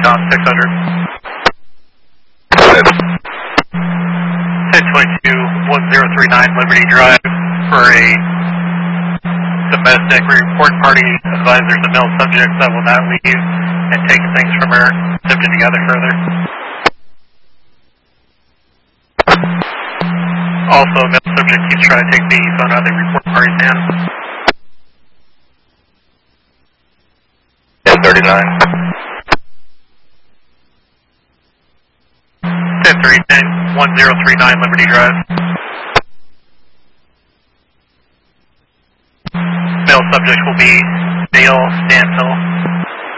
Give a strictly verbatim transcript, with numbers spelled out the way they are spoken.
Tom six hundred. ten twenty-two one zero three nine Liberty Drive for a domestic report party. Advisors the male subjects that will not leave and take things from her, subject together further. Also, male subject keeps trying to take the phone out of the report party's hands. ten thirty-nine. ten thirty-nine one zero three nine Liberty Drive. Male subject will be Dale Stanhill.